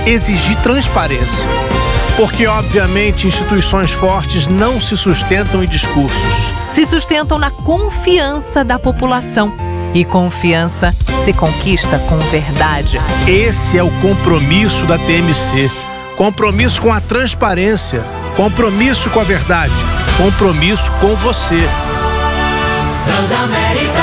exigir transparência. Porque, obviamente, instituições fortes não se sustentam em discursos. Se sustentam na confiança da população. E confiança se conquista com verdade. Esse é o compromisso da TMC. Compromisso com a transparência. Compromisso com a verdade. Compromisso com você. Transamérica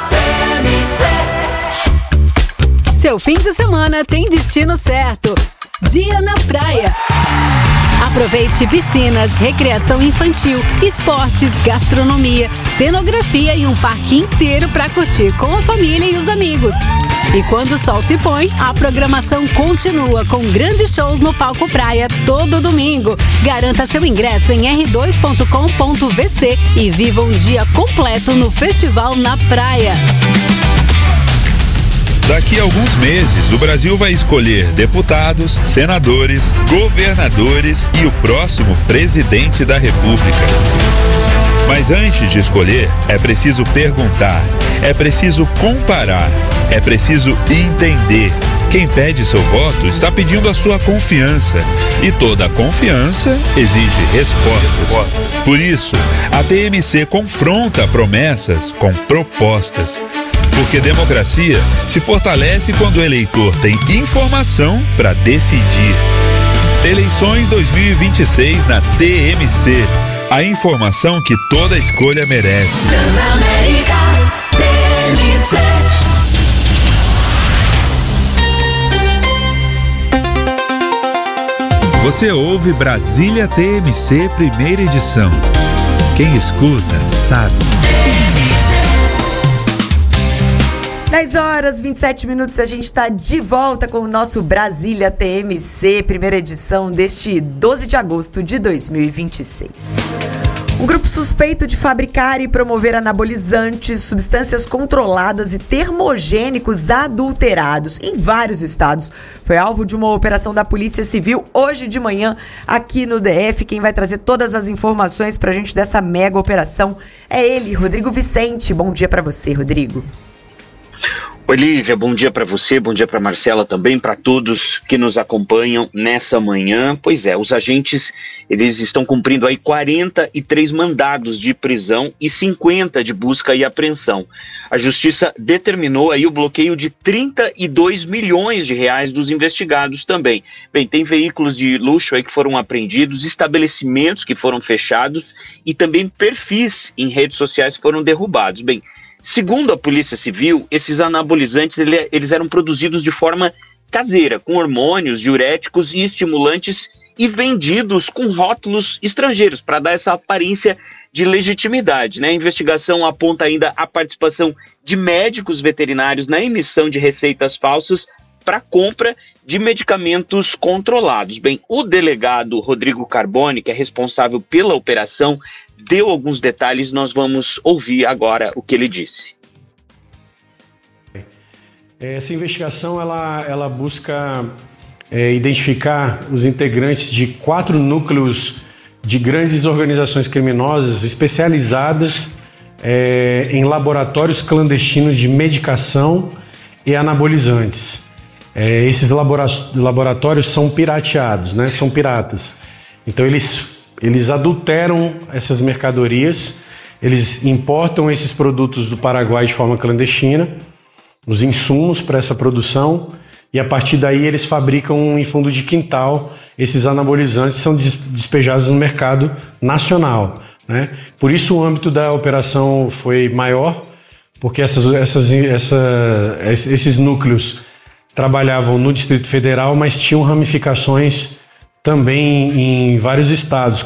TMC. Seu fim de semana tem destino certo. Dia na praia. Aproveite piscinas, recreação infantil, esportes, gastronomia, cenografia e um parque inteiro para curtir com a família e os amigos. E quando o sol se põe, a programação continua com grandes shows no Palco Praia todo domingo. Garanta seu ingresso em r2.com.vc e viva um dia completo no Festival na Praia. Daqui a alguns meses, o Brasil vai escolher deputados, senadores, governadores e o próximo presidente da República. Mas antes de escolher, é preciso perguntar, é preciso comparar, é preciso entender. Quem pede seu voto está pedindo a sua confiança. E toda confiança exige respostas. Por isso, a TMC confronta promessas com propostas. Porque democracia se fortalece quando o eleitor tem informação para decidir. Eleições 2026 na TMC. A informação que toda escolha merece. Transamérica TMC. Você ouve Brasília TMC, primeira edição. Quem escuta, sabe. 10h27, a gente está de volta com o nosso Brasília TMC, primeira edição deste 12 de agosto de 2026. Um grupo suspeito de fabricar e promover anabolizantes, substâncias controladas e termogênicos adulterados em vários estados foi alvo de uma operação da Polícia Civil hoje de manhã aqui no DF. Quem vai trazer todas as informações para a gente dessa mega operação é ele, Rodrigo Vicente. Bom dia para você, Rodrigo. Oi, Lívia, bom dia para você, bom dia para Marcela também, para todos que nos acompanham nessa manhã. Pois é, os agentes, eles estão cumprindo aí 43 mandados de prisão e 50 de busca e apreensão. A Justiça determinou aí o bloqueio de 32 milhões de reais dos investigados também. Bem, tem veículos de luxo aí que foram apreendidos, estabelecimentos que foram fechados e também perfis em redes sociais foram derrubados. Bem, segundo a Polícia Civil, esses anabolizantes eles eram produzidos de forma caseira, com hormônios, diuréticos e estimulantes e vendidos com rótulos estrangeiros, para dar essa aparência de legitimidade, né? A investigação aponta ainda a participação de médicos veterinários na emissão de receitas falsas para compra de medicamentos controlados. Bem, o delegado Rodrigo Carboni, que é responsável pela operação, deu alguns detalhes, nós vamos ouvir agora o que ele disse. Essa investigação ela busca identificar os integrantes de 4 núcleos de grandes organizações criminosas especializadas em laboratórios clandestinos de medicação e anabolizantes. Esses laboratórios são pirateados, né? São piratas. Então eles adulteram essas mercadorias, eles importam esses produtos do Paraguai de forma clandestina, os insumos para essa produção, e a partir daí eles fabricam em fundo de quintal. Esses anabolizantes são despejados no mercado nacional, né? Por isso o âmbito da operação foi maior, porque esses núcleos trabalhavam no Distrito Federal, mas tinham ramificações também em vários estados.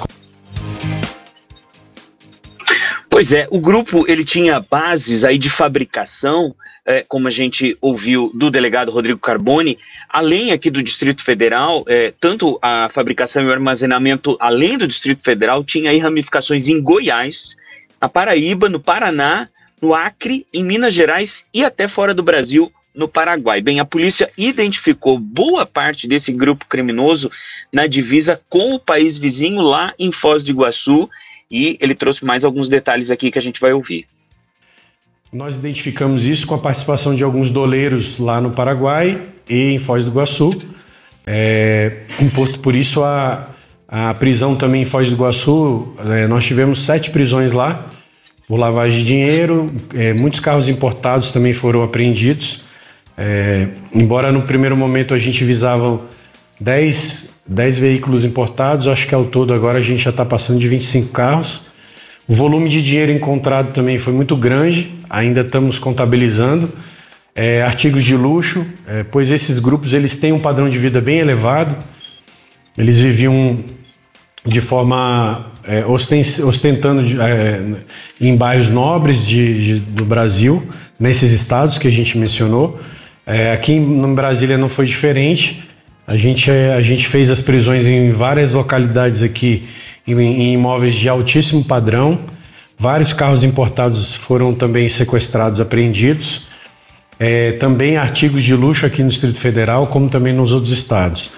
Pois é, o grupo ele tinha bases aí de fabricação, como a gente ouviu do delegado Rodrigo Carboni, além aqui do Distrito Federal, tanto a fabricação e o armazenamento além do Distrito Federal tinha aí ramificações em Goiás, na Paraíba, no Paraná, no Acre, em Minas Gerais e até fora do Brasil, no Paraguai. Bem, a polícia identificou boa parte desse grupo criminoso na divisa com o país vizinho, lá em Foz do Iguaçu, e ele trouxe mais alguns detalhes aqui que a gente vai ouvir. Nós identificamos isso com a participação de alguns doleiros lá no Paraguai e em Foz do Iguaçu, Por isso a prisão também em Foz do Iguaçu, nós tivemos 7 prisões lá por lavagem de dinheiro, muitos carros importados também foram apreendidos, embora no primeiro momento a gente visava 10 veículos importados, acho que ao todo agora a gente já está passando de 25 carros. O volume de dinheiro encontrado também foi muito grande, ainda estamos contabilizando. Artigos de luxo, pois esses grupos eles têm um padrão de vida bem elevado, eles viviam de forma ostentando em bairros nobres do Brasil, nesses estados que a gente mencionou. Aqui em Brasília não foi diferente, a gente fez as prisões em várias localidades aqui, em imóveis de altíssimo padrão, vários carros importados foram também sequestrados, apreendidos. Também artigos de luxo aqui no Distrito Federal, como também nos outros estados.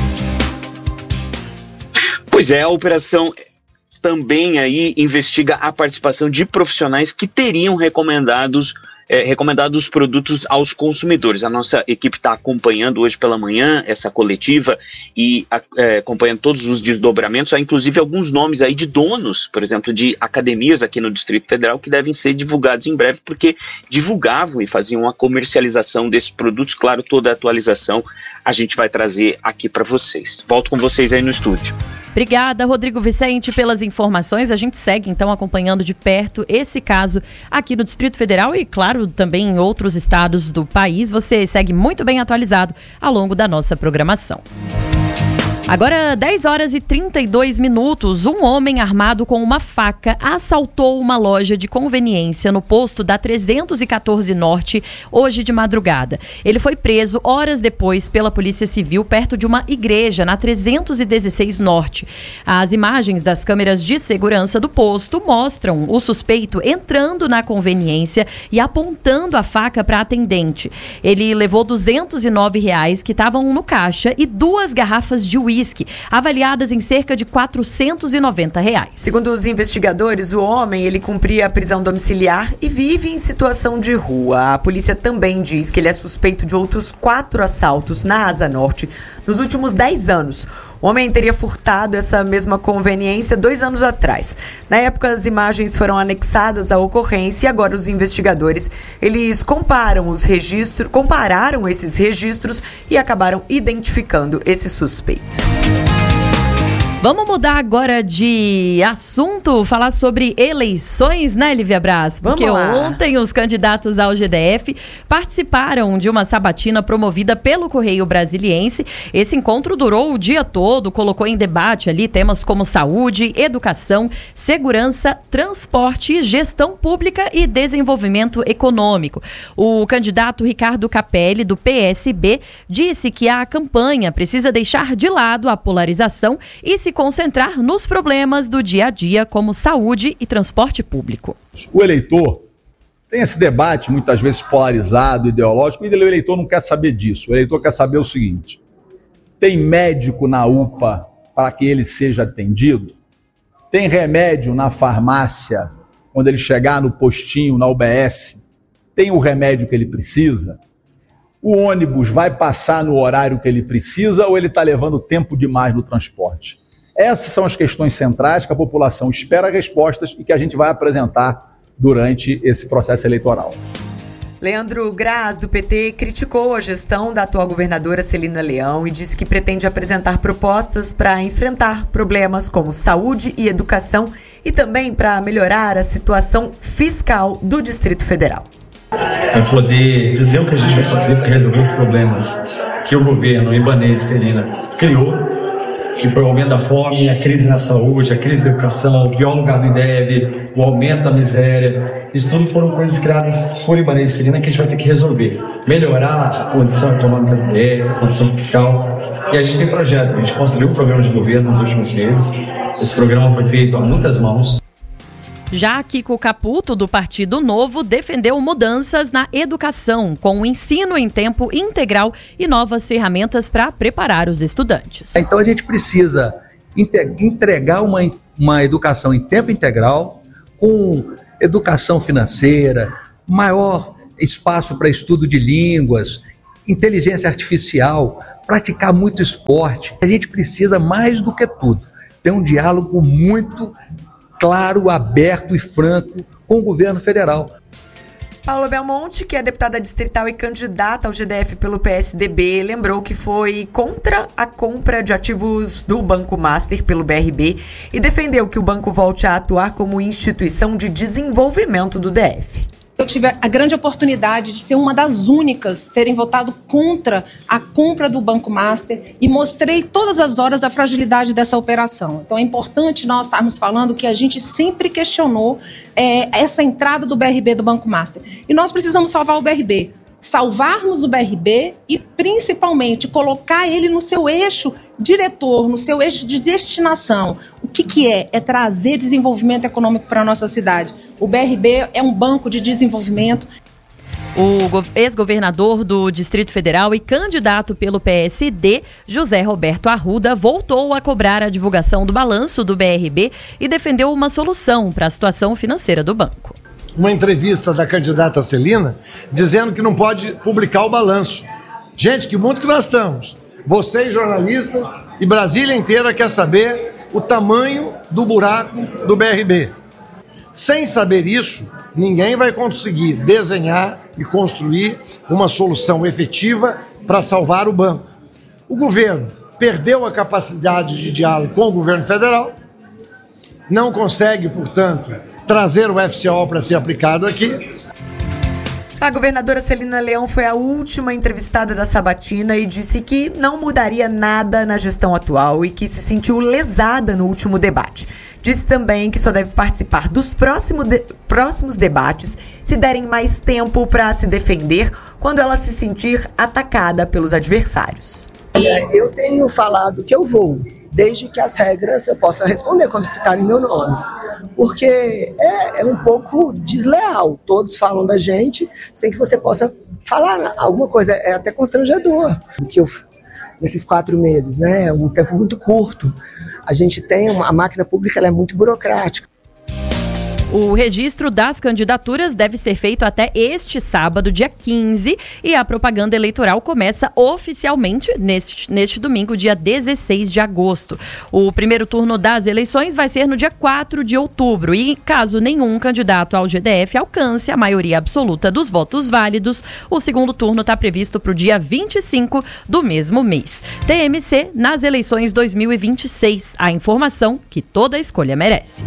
Pois é, a operação também aí investiga a participação de profissionais que teriam recomendado os produtos aos consumidores. A nossa equipe está acompanhando hoje pela manhã essa coletiva e acompanhando todos os desdobramentos. Há inclusive alguns nomes aí de donos, por exemplo, de academias aqui no Distrito Federal que devem ser divulgados em breve, porque divulgavam e faziam a comercialização desses produtos. Claro, toda a atualização a gente vai trazer aqui para vocês. Volto com vocês aí no estúdio. Obrigada, Rodrigo Vicente, pelas informações. A gente segue, então, acompanhando de perto esse caso aqui no Distrito Federal e, claro, também em outros estados do país. Você segue muito bem atualizado ao longo da nossa programação. Agora, 10 horas e 32 minutos, um homem armado com uma faca assaltou uma loja de conveniência no posto da 314 Norte, hoje de madrugada. Ele foi preso horas depois pela Polícia Civil perto de uma igreja na 316 Norte. As imagens das câmeras de segurança do posto mostram o suspeito entrando na conveniência e apontando a faca para a atendente. Ele levou R$209 que estavam no caixa e 2 garrafas de uísque, avaliadas em cerca de R$490. Segundo os investigadores, o homem ele cumpria a prisão domiciliar e vive em situação de rua. A polícia também diz que ele é suspeito de outros 4 assaltos na Asa Norte nos últimos 10 anos. O homem teria furtado essa mesma conveniência 2 anos atrás. Na época, as imagens foram anexadas à ocorrência e agora os investigadores, eles compararam esses registros e acabaram identificando esse suspeito. Vamos mudar agora de assunto, falar sobre eleições, né, Lívia Braz? Porque ontem os candidatos ao GDF participaram de uma sabatina promovida pelo Correio Brasiliense. Esse encontro durou o dia todo, colocou em debate ali temas como saúde, educação, segurança, transporte, gestão pública e desenvolvimento econômico. O candidato Ricardo Capelli, do PSB, disse que a campanha precisa deixar de lado a polarização e se concentrar nos problemas do dia a dia, como saúde e transporte público. O eleitor tem esse debate muitas vezes polarizado, ideológico, e o eleitor não quer saber disso. O eleitor quer saber o seguinte: tem médico na UPA para que ele seja atendido? Tem remédio na farmácia quando ele chegar no postinho, na UBS? Tem o remédio que ele precisa? O ônibus vai passar no horário que ele precisa ou ele está levando tempo demais no transporte? Essas são as questões centrais que a população espera respostas e que a gente vai apresentar durante esse processo eleitoral. Leandro Graz, do PT, criticou a gestão da atual governadora Celina Leão e disse que pretende apresentar propostas para enfrentar problemas como saúde e educação e também para melhorar a situação fiscal do Distrito Federal. Para poder dizer o que a gente vai fazer para resolver os problemas que o governo Ibanez e Celina criou, que foi o aumento da fome, a crise na saúde, a crise da educação, o pior lugar do INDEB, o aumento da miséria. Isso tudo foram coisas criadas por Ibanez e Celina que a gente vai ter que resolver. Melhorar a condição econômica do país, a condição fiscal. E a gente tem projeto, a gente construiu um programa de governo nos últimos meses. Esse programa foi feito a muitas mãos. Já Kiko Caputo, do Partido Novo, defendeu mudanças na educação, com o ensino em tempo integral e novas ferramentas para preparar os estudantes. Então a gente precisa entregar uma educação em tempo integral, com educação financeira, maior espaço para estudo de línguas, inteligência artificial, praticar muito esporte. A gente precisa, mais do que tudo, ter um diálogo muito claro, aberto e franco com o governo federal. Paula Belmonte, que é deputada distrital e candidata ao GDF pelo PSDB, lembrou que foi contra a compra de ativos do Banco Master pelo BRB e defendeu que o banco volte a atuar como instituição de desenvolvimento do DF. Eu tive a grande oportunidade de ser uma das únicas terem votado contra a compra do Banco Master e mostrei todas as horas a fragilidade dessa operação. Então é importante nós estarmos falando que a gente sempre questionou essa entrada do BRB do Banco Master. E nós precisamos salvar o BRB. Salvarmos o BRB e, principalmente, colocar ele no seu eixo diretor, no seu eixo de destinação. O que é? É trazer desenvolvimento econômico para a nossa cidade. O BRB é um banco de desenvolvimento. O ex-governador do Distrito Federal e candidato pelo PSD, José Roberto Arruda, voltou a cobrar a divulgação do balanço do BRB e defendeu uma solução para a situação financeira do banco. Uma entrevista da candidata Celina dizendo que não pode publicar o balanço. Gente, que mundo que nós estamos. Vocês, jornalistas, e Brasília inteira quer saber o tamanho do buraco do BRB. Sem saber isso, ninguém vai conseguir desenhar e construir uma solução efetiva para salvar o banco. O governo perdeu a capacidade de diálogo com o governo federal, não consegue, portanto, trazer o FCO para ser aplicado aqui. A governadora Celina Leão foi a última entrevistada da sabatina e disse que não mudaria nada na gestão atual e que se sentiu lesada no último debate. Disse também que só deve participar dos próximos debates se derem mais tempo para se defender quando ela se sentir atacada pelos adversários. Eu tenho falado que eu vou, desde que as regras eu possa responder quando citarem meu nome. Porque é um pouco desleal. Todos falam da gente sem que você possa falar alguma coisa. É até constrangedor. Que nesses 4 meses, né? É um tempo muito curto. A gente tem a máquina pública, ela é muito burocrática. O registro das candidaturas deve ser feito até este sábado, dia 15, e a propaganda eleitoral começa oficialmente neste domingo, dia 16 de agosto. O primeiro turno das eleições vai ser no dia 4 de outubro e, caso nenhum candidato ao GDF alcance a maioria absoluta dos votos válidos, o segundo turno está previsto para o dia 25 do mesmo mês. TMC nas eleições 2026. A informação que toda escolha merece.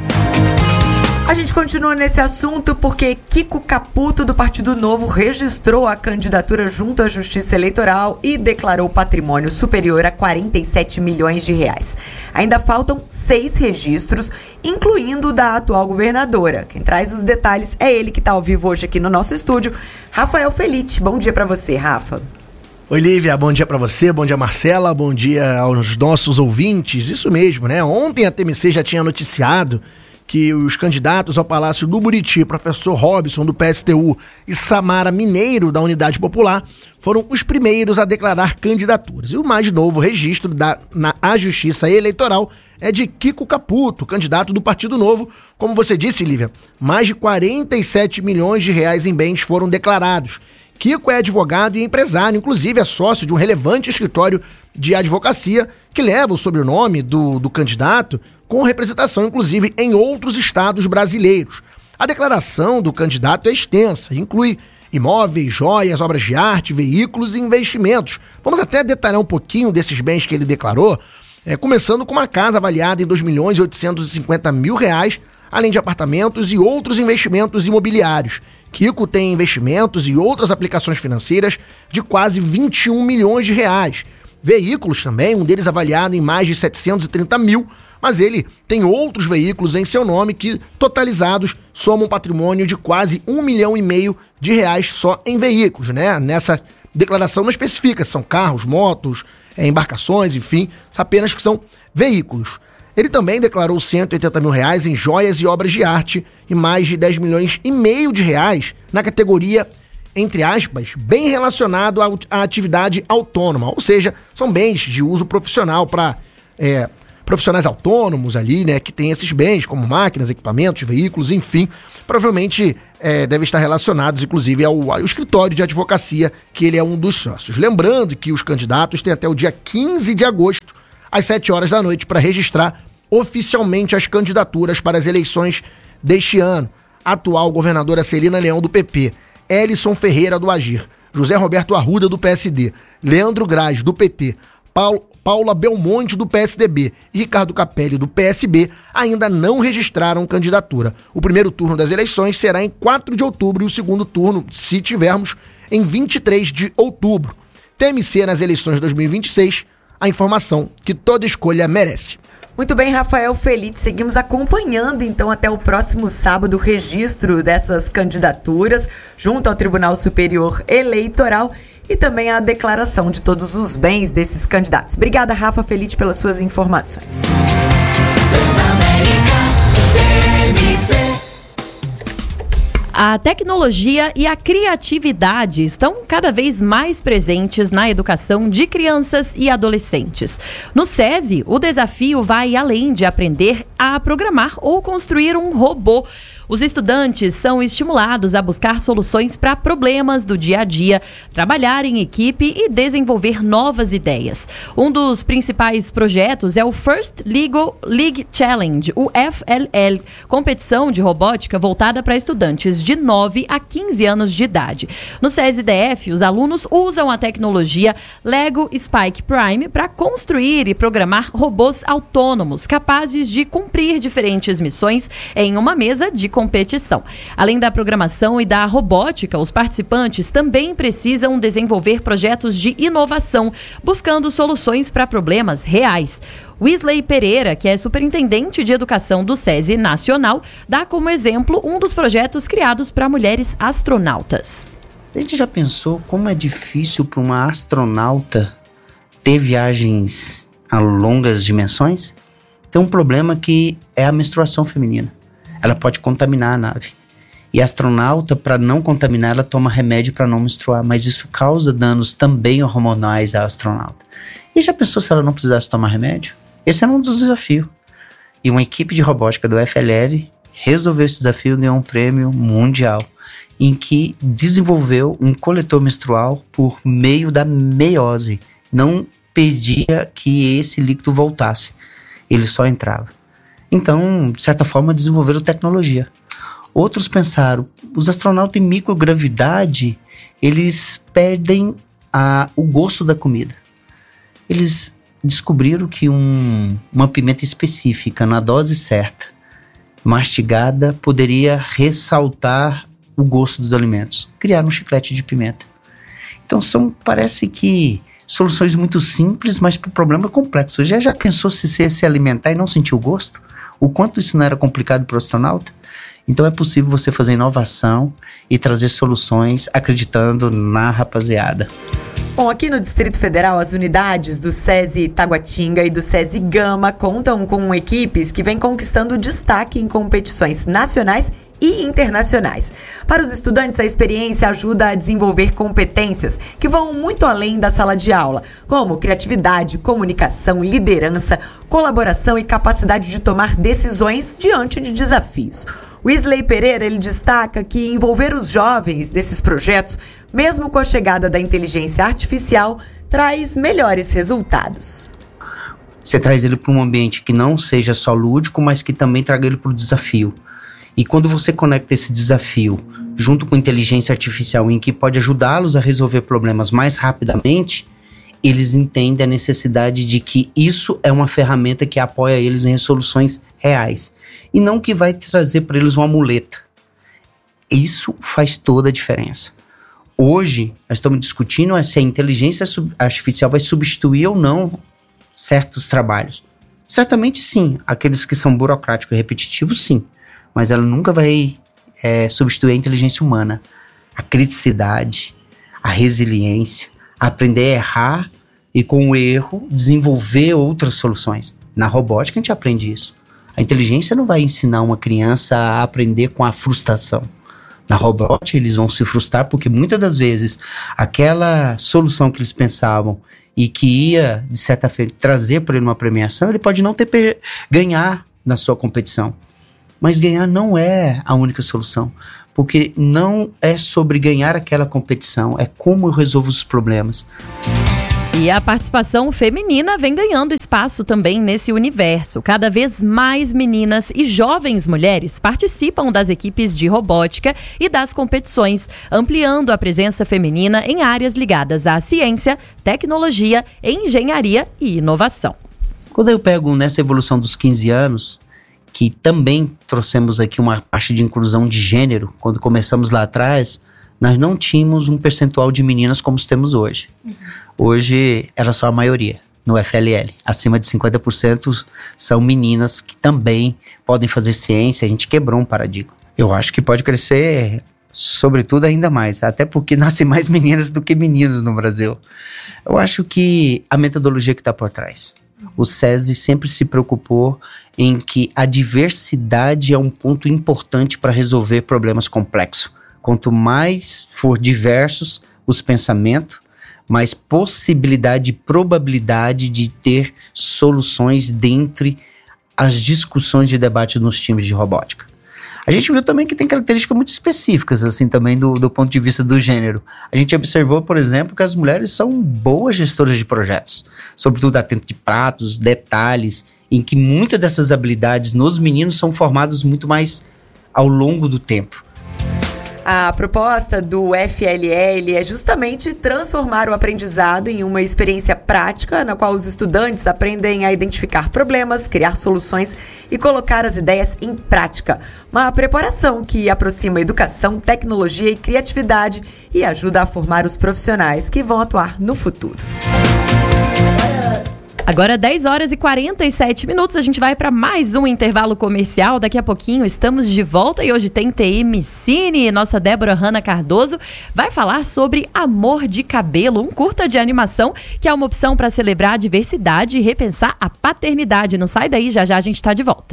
A gente continua nesse assunto porque Kiko Caputo, do Partido Novo, registrou a candidatura junto à Justiça Eleitoral e declarou patrimônio superior a 47 milhões de reais. Ainda faltam 6 registros, incluindo o da atual governadora. Quem traz os detalhes é ele que está ao vivo hoje aqui no nosso estúdio, Rafael Felite. Bom dia para você, Rafa. Oi, Lívia, bom dia para você, bom dia, Marcela, bom dia aos nossos ouvintes. Isso mesmo, né? Ontem a TMC já tinha noticiado que os candidatos ao Palácio do Buriti, professor Robson, do PSTU, e Samara Mineiro, da Unidade Popular, foram os primeiros a declarar candidaturas. E o mais novo registro na Justiça Eleitoral é de Kiko Caputo, candidato do Partido Novo. Como você disse, Lívia, mais de 47 milhões de reais em bens foram declarados. Kiko é advogado e empresário, inclusive é sócio de um relevante escritório de advocacia que leva o sobrenome do candidato, com representação, inclusive, em outros estados brasileiros. A declaração do candidato é extensa, inclui imóveis, joias, obras de arte, veículos e investimentos. Vamos até detalhar um pouquinho desses bens que ele declarou, começando com uma casa avaliada em R$ 2.850.000, além de apartamentos e outros investimentos imobiliários. Kiko tem investimentos e outras aplicações financeiras de quase 21 milhões de reais. Veículos também, um deles avaliado em mais de 730 mil, mas ele tem outros veículos em seu nome que, totalizados, somam um patrimônio de quase 1,5 milhão de reais só em veículos, né? Nessa declaração não especifica se são carros, motos, embarcações, enfim, apenas que são veículos. Ele também declarou 180 mil reais em joias e obras de arte e mais de 10,5 milhões de reais na categoria, entre aspas, bem relacionado à atividade autônoma, ou seja, são bens de uso profissional para profissionais autônomos ali, né, que tem esses bens, como máquinas, equipamentos, veículos, enfim, provavelmente devem estar relacionados, inclusive, ao escritório de advocacia, que ele é um dos sócios. Lembrando que os candidatos têm até o dia 15 de agosto, às 7 horas da noite, para registrar oficialmente as candidaturas para as eleições deste ano. Atual governadora Celina Leão, do PP, Elison Ferreira, do Agir, José Roberto Arruda, do PSD, Leandro Graz, do PT, Paula Belmonte, do PSDB e Ricardo Capelli, do PSB, ainda não registraram candidatura. O primeiro turno das eleições será em 4 de outubro e o segundo turno, se tivermos, em 23 de outubro. TMC nas eleições de 2026, a informação que toda escolha merece. Muito bem, Rafael Felite, seguimos acompanhando então até o próximo sábado o registro dessas candidaturas junto ao Tribunal Superior Eleitoral e também a declaração de todos os bens desses candidatos. Obrigada, Rafa Felite, pelas suas informações. A tecnologia e a criatividade estão cada vez mais presentes na educação de crianças e adolescentes. No SESI, o desafio vai além de aprender a programar ou construir um robô. Os estudantes são estimulados a buscar soluções para problemas do dia a dia, trabalhar em equipe e desenvolver novas ideias. Um dos principais projetos é o First Lego League Challenge, o FLL, competição de robótica voltada para estudantes de 9 a 15 anos de idade. No SESI-DF, os alunos usam a tecnologia Lego Spike Prime para construir e programar robôs autônomos, capazes de cumprir diferentes missões em uma mesa de competição. Além da programação e da robótica, os participantes também precisam desenvolver projetos de inovação, buscando soluções para problemas reais. Wesley Pereira, que é superintendente de educação do SESI Nacional, dá como exemplo um dos projetos criados para mulheres astronautas. A gente já pensou como é difícil para uma astronauta ter viagens a longas dimensões? Tem um problema que é a menstruação feminina. Ela pode contaminar a nave. E a astronauta, para não contaminar, ela toma remédio para não menstruar, mas isso causa danos também hormonais à astronauta. E já pensou se ela não precisasse tomar remédio? Esse era um dos desafios. E uma equipe de robótica do FLL resolveu esse desafio e ganhou um prêmio mundial, em que desenvolveu um coletor menstrual por meio da meiose. Não pedia que esse líquido voltasse, ele só entrava. Então, de certa forma, desenvolveram tecnologia. Outros pensaram, os astronautas em microgravidade, eles perdem o gosto da comida. Eles descobriram que uma pimenta específica, na dose certa, mastigada, poderia ressaltar o gosto dos alimentos. Criaram um chiclete de pimenta. Então, parece que soluções muito simples, mas para o problema complexo. Já pensou se alimentar e não sentir o gosto? O quanto isso não era complicado para o astronauta? Então é possível você fazer inovação e trazer soluções acreditando na rapaziada. Bom, aqui no Distrito Federal, as unidades do SESI Taguatinga e do SESI Gama contam com equipes que vêm conquistando destaque em competições nacionais e internacionais. Para os estudantes, a experiência ajuda a desenvolver competências que vão muito além da sala de aula, como criatividade, comunicação, liderança, colaboração e capacidade de tomar decisões diante de desafios. Wesley Pereira, ele destaca que envolver os jovens desses projetos, mesmo com a chegada da inteligência artificial, traz melhores resultados. Você traz ele para um ambiente que não seja só lúdico, mas que também traga ele para o desafio. E quando você conecta esse desafio junto com inteligência artificial, em que pode ajudá-los a resolver problemas mais rapidamente, eles entendem a necessidade de que isso é uma ferramenta que apoia eles em soluções reais. E não que vai trazer para eles uma muleta. Isso faz toda a diferença. Hoje, nós estamos discutindo se a inteligência artificial vai substituir ou não certos trabalhos. Certamente sim, aqueles que são burocráticos e repetitivos, sim. Mas ela nunca vai substituir a inteligência humana. A criticidade, a resiliência, aprender a errar e com o erro desenvolver outras soluções. Na robótica a gente aprende isso. A inteligência não vai ensinar uma criança a aprender com a frustração. Na robótica eles vão se frustrar porque muitas das vezes aquela solução que eles pensavam e que ia, de certa feita, trazer para ele uma premiação, ele pode não ganhar na sua competição. Mas ganhar não é a única solução, porque não é sobre ganhar aquela competição, é como eu resolvo os problemas. E a participação feminina vem ganhando espaço também nesse universo. Cada vez mais meninas e jovens mulheres participam das equipes de robótica e das competições, ampliando a presença feminina em áreas ligadas à ciência, tecnologia, engenharia e inovação. Quando eu pego nessa evolução dos 15 anos, que também trouxemos aqui uma parte de inclusão de gênero, quando começamos lá atrás, nós não tínhamos um percentual de meninas como temos hoje. Hoje, elas são a maioria no FLL. Acima de 50% são meninas que também podem fazer ciência. A gente quebrou um paradigma. Eu acho que pode crescer, sobretudo, ainda mais. Até porque nascem mais meninas do que meninos no Brasil. Eu acho que a metodologia que está por trás. O SESI sempre se preocupou em que a diversidade é um ponto importante para resolver problemas complexos. Quanto mais for diversos os pensamentos, mais possibilidade e probabilidade de ter soluções dentre as discussões de debate nos times de robótica. A gente viu também que tem características muito específicas, assim, também do ponto de vista do gênero. A gente observou, por exemplo, que as mulheres são boas gestoras de projetos, sobretudo atento de pratos, detalhes, em que muitas dessas habilidades nos meninos são formadas muito mais ao longo do tempo. A proposta do FLL é justamente transformar o aprendizado em uma experiência prática, na qual os estudantes aprendem a identificar problemas, criar soluções e colocar as ideias em prática. Uma preparação que aproxima educação, tecnologia e criatividade e ajuda a formar os profissionais que vão atuar no futuro. Agora 10 horas e 47 minutos, a gente vai para mais um intervalo comercial. Daqui a pouquinho estamos de volta e hoje tem TM Cine. Nossa Débora Hanna Cardoso vai falar sobre Amor de Cabelo, um curta de animação que é uma opção para celebrar a diversidade e repensar a paternidade. Não sai daí, já já a gente está de volta.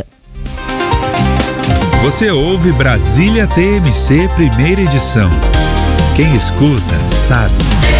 Você ouve Brasília TMC, primeira edição. Quem escuta, sabe.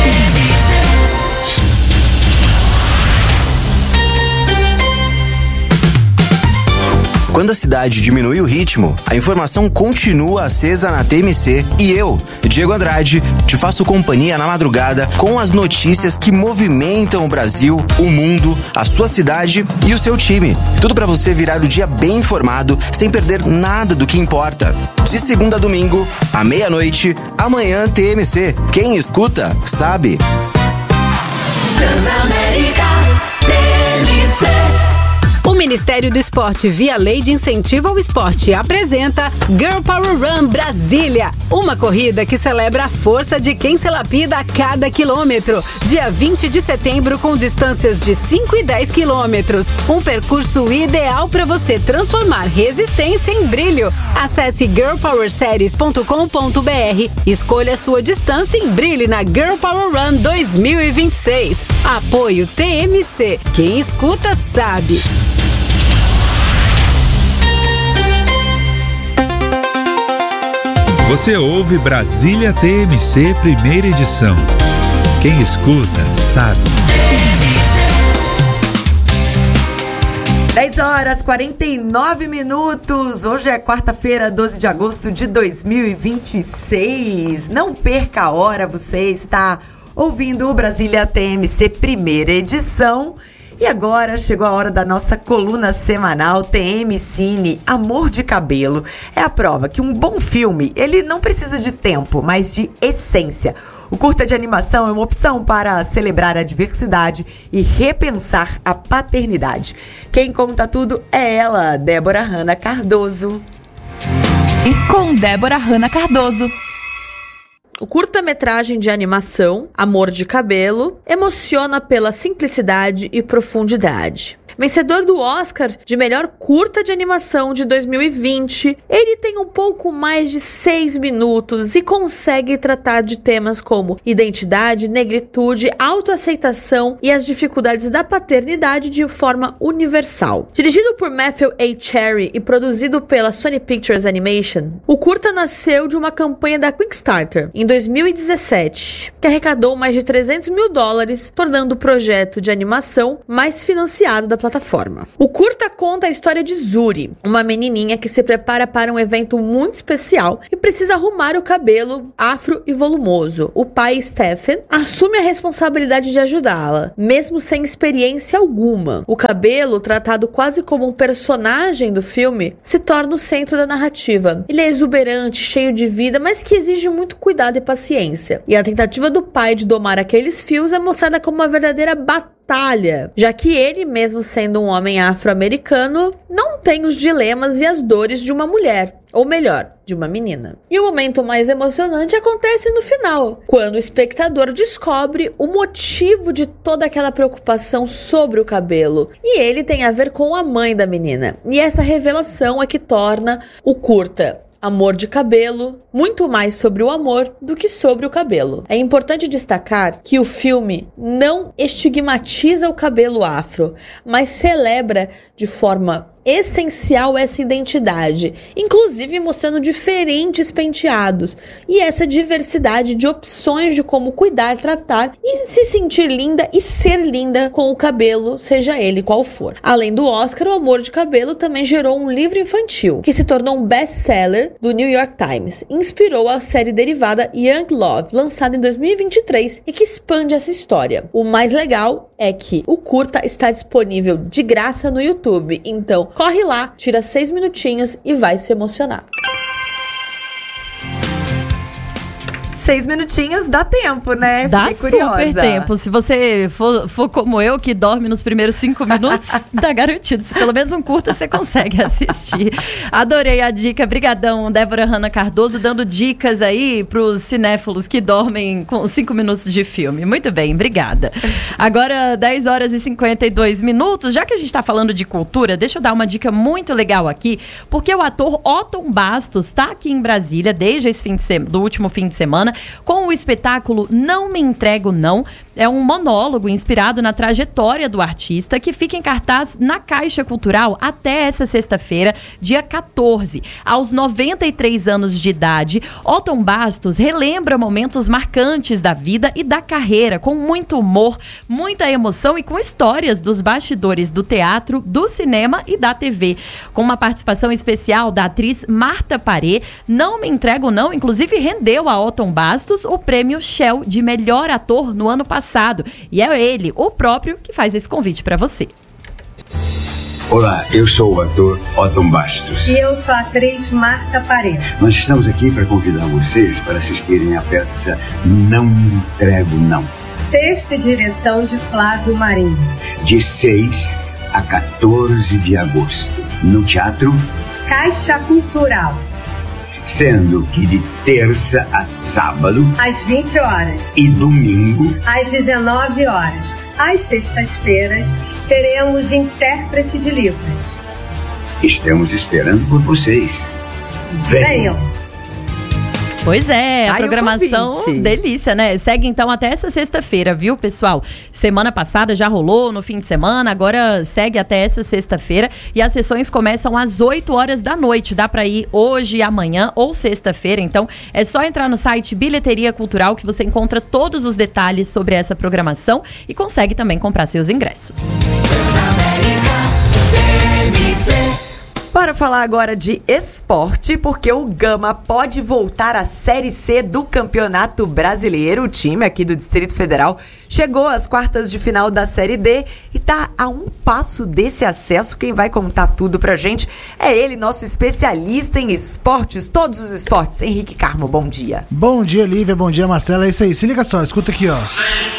Quando a cidade diminui o ritmo, a informação continua acesa na TMC e eu, Diego Andrade, te faço companhia na madrugada com as notícias que movimentam o Brasil, o mundo, a sua cidade e o seu time. Tudo para você virar o dia bem informado, sem perder nada do que importa. De segunda a domingo, à meia-noite, amanhã TMC. Quem escuta, sabe. Transamérica TMC. O Ministério do Esporte, via Lei de Incentivo ao Esporte, apresenta Girl Power Run Brasília, uma corrida que celebra a força de quem se lapida a cada quilômetro. Dia 20 de setembro, com distâncias de 5 e 10 quilômetros. Um percurso ideal para você transformar resistência em brilho. Acesse girlpowerseries.com.br, escolha a sua distância e brilhe na Girl Power Run 2026. Apoio TMC. Quem escuta, sabe. Você ouve Brasília TMC, primeira edição. Quem escuta, sabe. 10 horas 49 minutos. Hoje é quarta-feira, 12 de agosto de 2026. Não perca a hora, você está ouvindo o Brasília TMC, primeira edição. E agora chegou a hora da nossa coluna semanal TM Cine, Amor de Cabelo. É a prova que um bom filme, ele não precisa de tempo, mas de essência. O curta de animação é uma opção para celebrar a diversidade e repensar a paternidade. Quem conta tudo é ela, Débora Hanna Cardoso. E com Débora Hanna Cardoso. O curta-metragem de animação, Amor de Cabelo, emociona pela simplicidade e profundidade. Vencedor do Oscar de melhor curta de animação de 2020, ele tem um pouco mais de 6 minutos e consegue tratar de temas como identidade, negritude, autoaceitação e as dificuldades da paternidade de forma universal. Dirigido por Matthew A. Cherry e produzido pela Sony Pictures Animation, o curta nasceu de uma campanha da Kickstarter em 2017, que arrecadou mais de $300 mil, tornando o projeto de animação mais financiado da plataforma. O curta conta a história de Zuri, uma menininha que se prepara para um evento muito especial e precisa arrumar o cabelo afro e volumoso. O pai, Stephen, assume a responsabilidade de ajudá-la, mesmo sem experiência alguma. O cabelo, tratado quase como um personagem do filme, se torna o centro da narrativa. Ele é exuberante, cheio de vida, mas que exige muito cuidado e paciência. E a tentativa do pai de domar aqueles fios é mostrada como uma verdadeira batalha, já que ele, mesmo sendo um homem afro-americano, não tem os dilemas e as dores de uma mulher, ou melhor, de uma menina. E o momento mais emocionante acontece no final, quando o espectador descobre o motivo de toda aquela preocupação sobre o cabelo. E ele tem a ver com a mãe da menina. E essa revelação é que torna o curta Amor de Cabelo muito mais sobre o amor do que sobre o cabelo. É importante destacar que o filme não estigmatiza o cabelo afro, mas celebra de forma essencial essa identidade, inclusive mostrando diferentes penteados e essa diversidade de opções de como cuidar, tratar e se sentir linda e ser linda com o cabelo, seja ele qual for. Além do Oscar, o Amor de Cabelo também gerou um livro infantil, que se tornou um best-seller do New York Times. Inspirou a série derivada Young Love, lançada em 2023 e que expande essa história. O mais legal é que o curta está disponível de graça no YouTube, então corre lá, tira 6 minutinhos e vai se emocionar. 6 minutinhos dá tempo, né? Dá Fiquei curiosa. super tempo. Se você for como eu, que dorme nos primeiros 5 minutos, tá garantido. Se pelo menos um curta, você consegue assistir. Adorei a dica. Brigadão, Débora Hanna Cardoso, dando dicas aí pros cinéfilos que dormem com 5 minutos de filme. Muito bem, obrigada. Agora, 10 horas e 52 minutos. Já que a gente tá falando de cultura, deixa eu dar uma dica muito legal aqui, porque o ator Otton Bastos tá aqui em Brasília desde esse do último fim de semana, com o espetáculo Não Me Entrego Não. É um monólogo inspirado na trajetória do artista, que fica em cartaz na Caixa Cultural até essa sexta-feira, dia 14. Aos 93 anos de idade, Otton Bastos relembra momentos marcantes da vida e da carreira, com muito humor, muita emoção e com histórias dos bastidores do teatro, do cinema e da TV. Com uma participação especial da atriz Marta Paré, Não Me Entrego Não, inclusive rendeu a Otton Bastos o prêmio Shell de melhor ator no ano passado. E é ele, o próprio, que faz esse convite para você. Olá, eu sou o ator Otton Bastos. E eu sou a atriz Marta Paré. Nós estamos aqui para convidar vocês para assistirem à peça Não Me Entrego Não. Texto e direção de Flávio Marinho. De 6 a 14 de agosto, no Teatro Caixa Cultural. Sendo que de terça a sábado, às 20 horas. E domingo, às 19 horas. Às sextas-feiras, teremos intérprete de Libras. Estamos esperando por vocês. Venham! Pois é, a programação delícia, né? Segue então até essa sexta-feira, viu, pessoal? Semana passada já rolou no fim de semana, agora segue até essa sexta-feira e as sessões começam às 8 horas da noite. Dá pra ir hoje, amanhã ou sexta-feira, então é só entrar no site Bilheteria Cultural que você encontra todos os detalhes sobre essa programação e consegue também comprar seus ingressos. Para falar agora de esporte, porque o Gama pode voltar à Série C do Campeonato Brasileiro. O time aqui do Distrito Federal chegou às quartas de final da Série D e tá a um passo desse acesso. Quem vai contar tudo pra gente é ele, nosso especialista em esportes, todos os esportes. Henrique Carmo, bom dia. Bom dia, Lívia, bom dia, Marcela. É isso aí, se liga só, escuta aqui, ó.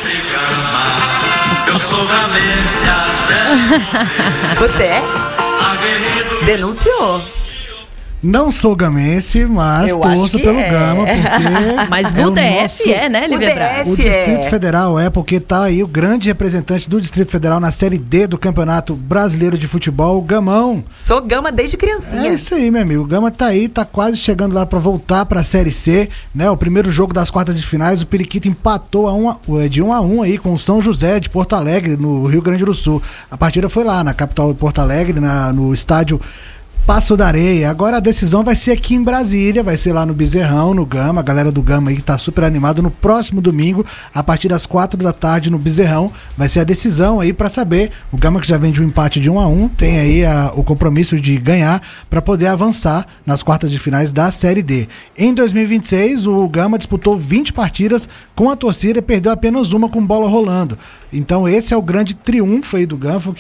Eu sou Você é? Denunciou. Não sou gamense, mas torço pelo Gama, porque... Mas o DF né, Lívia Braga? O Distrito Federal porque tá aí o grande representante do Distrito Federal na Série D do Campeonato Brasileiro de Futebol, o Gamão. Sou Gama desde criancinha. É isso aí, meu amigo. O Gama tá aí, tá quase chegando lá pra voltar pra Série C, né? O primeiro jogo das quartas de finais, o Periquito empatou de 1-1 aí com o São José de Porto Alegre, no Rio Grande do Sul. A partida foi lá, na capital de Porto Alegre, no estádio Passo da Areia. Agora a decisão vai ser aqui em Brasília, vai ser lá no Bezerrão, no Gama. A galera do Gama aí que tá super animada. No próximo domingo, a partir das 4 da tarde, no Bezerrão, vai ser a decisão aí pra saber. O Gama, que já vem de um empate de 1-1, tem aí o compromisso de ganhar pra poder avançar nas quartas de finais da Série D. Em 2026, o Gama disputou 20 partidas com a torcida e perdeu apenas uma com bola rolando. Então esse é o grande triunfo aí do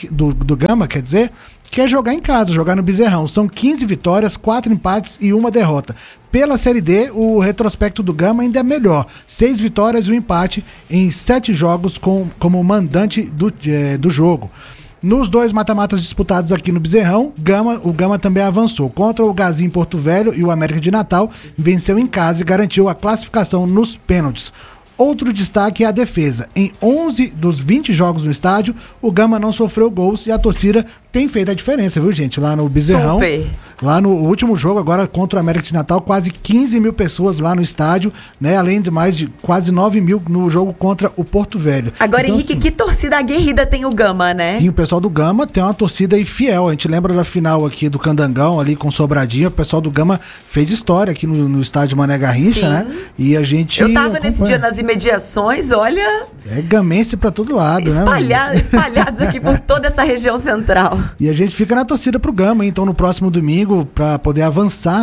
Gama, quer dizer, que é jogar em casa, jogar no Bezerrão. São 15 vitórias, 4 empates e 1 derrota. Pela Série D, o retrospecto do Gama ainda é melhor. 6 vitórias e 1 empate em 7 jogos como mandante do jogo. Nos 2 mata-matas disputados aqui no Bezerrão, o Gama também avançou. Contra o Gazinho Porto Velho e o América de Natal, venceu em casa e garantiu a classificação nos pênaltis. Outro destaque é a defesa. Em 11 dos 20 jogos no estádio, o Gama não sofreu gols e a torcida tem feito a diferença, viu, gente? Lá no Bezerrão. Super. Lá no último jogo, agora contra o América de Natal, quase 15 mil pessoas lá no estádio, né? Além de mais de quase 9 mil no jogo contra o Porto Velho. Agora, então, Henrique, assim, que torcida aguerrida tem o Gama, né? Sim, o pessoal do Gama tem uma torcida aí fiel. A gente lembra da final aqui do Candangão, ali com Sobradinho. O pessoal do Gama fez história aqui no estádio Mané Garrincha, Sim. né? E a gente... Eu tava nesse dia nas imediações, olha... É gamense pra todo lado, né? Espalhados aqui por toda essa região central. E a gente fica na torcida pro Gama, então no próximo domingo, pra poder avançar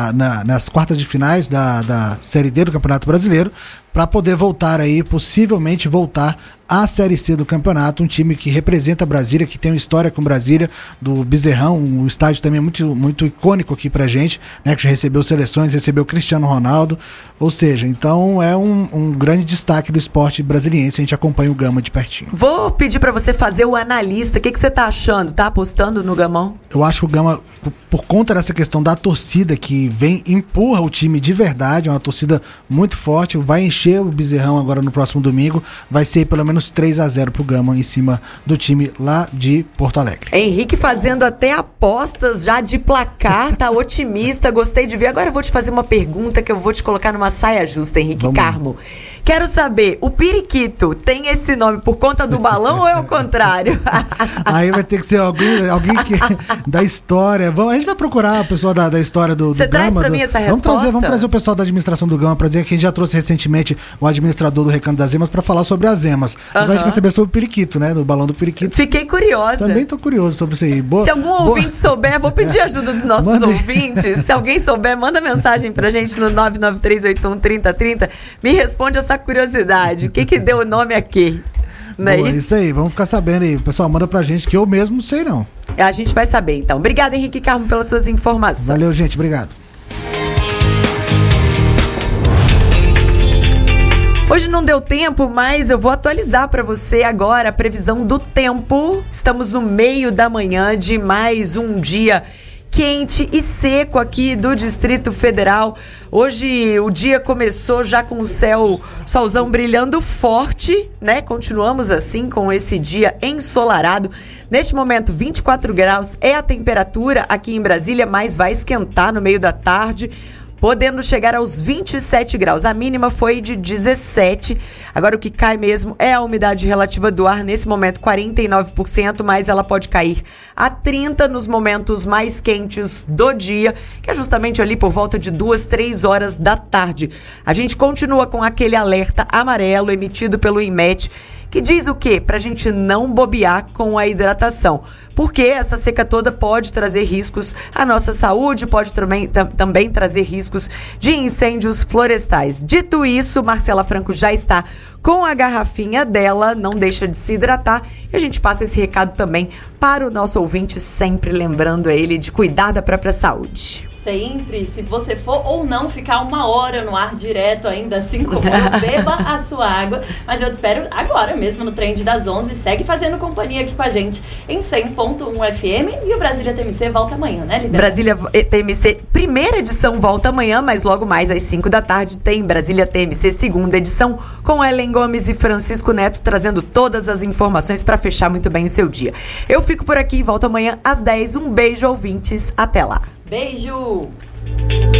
nas quartas de finais da Série D do Campeonato Brasileiro, para poder voltar aí, possivelmente voltar à Série C do campeonato, um time que representa Brasília, que tem uma história com Brasília, do Bezerrão, um estádio também muito, muito icônico aqui pra gente, né, que já recebeu seleções, recebeu Cristiano Ronaldo, ou seja, então é um grande destaque do esporte brasiliense, a gente acompanha o Gama de pertinho. Vou pedir pra você fazer o analista, o que você tá achando? Tá apostando no Gamão? Eu acho que o Gama, por conta dessa questão da torcida que empurra o time de verdade, é uma torcida muito forte, vai encher o Bezerrão agora no próximo domingo, vai ser pelo menos 3-0 pro Gama em cima do time lá de Porto Alegre. Henrique fazendo até apostas já de placar, tá otimista, gostei de ver. Agora eu vou te fazer uma pergunta que eu vou te colocar numa saia justa, Henrique Carmo. Quero saber, o Periquito tem esse nome por conta do balão ou é o contrário? Aí vai ter que ser alguém que da história. A gente vai procurar o pessoal da história do Você traz pra mim essa resposta? Vamos trazer o pessoal da administração do Gama pra dizer que a gente já trouxe recentemente o administrador do Recanto das Emas pra falar sobre as emas. Agora a gente quer saber sobre o Periquito, né? Do balão do Periquito. Fiquei curiosa. Também tô curioso sobre isso aí. Se algum ouvinte souber, vou pedir ajuda dos nossos ouvintes. Se alguém souber, manda mensagem pra gente no 993813030. Me responde essa curiosidade. O que deu o nome aqui? Não é isso? Isso aí, vamos ficar sabendo aí. O pessoal manda pra gente que eu mesmo não sei não. A gente vai saber então. Obrigada, Henrique Carmo, pelas suas informações. Valeu, gente. Obrigado. Hoje não deu tempo, mas eu vou atualizar para você agora a previsão do tempo. Estamos no meio da manhã de mais um dia quente e seco aqui do Distrito Federal. Hoje o dia começou já com o solzão brilhando forte, né? Continuamos assim com esse dia ensolarado. Neste momento, 24 graus é a temperatura aqui em Brasília, mas vai esquentar no meio da tarde, podendo chegar aos 27 graus. A mínima foi de 17. Agora o que cai mesmo é a umidade relativa do ar. Nesse momento, 49%, mas ela pode cair a 30% nos momentos mais quentes do dia, que é justamente ali por volta de 2, 3 horas da tarde. A gente continua com aquele alerta amarelo emitido pelo INMET, que diz o quê? Pra gente não bobear com a hidratação. Porque essa seca toda pode trazer riscos à nossa saúde, pode também trazer riscos de incêndios florestais. Dito isso, Marcela Franco já está com a garrafinha dela, não deixa de se hidratar. E a gente passa esse recado também para o nosso ouvinte, sempre lembrando a ele de cuidar da própria saúde. sempre, se você for ou não ficar 1 hora no ar direto ainda, assim como eu, beba a sua água. Mas eu te espero agora mesmo no Trend das 11. Segue fazendo companhia aqui com a gente em 100.1 FM. E o Brasília TMC volta amanhã, né, Libera? Brasília TMC, primeira edição volta amanhã, mas logo mais às 5 da tarde tem Brasília TMC, segunda edição, com Ellen Gomes e Francisco Neto, trazendo todas as informações para fechar muito bem o seu dia. Eu fico por aqui e volto amanhã às 10. Um beijo, ouvintes. Até lá. Beijo!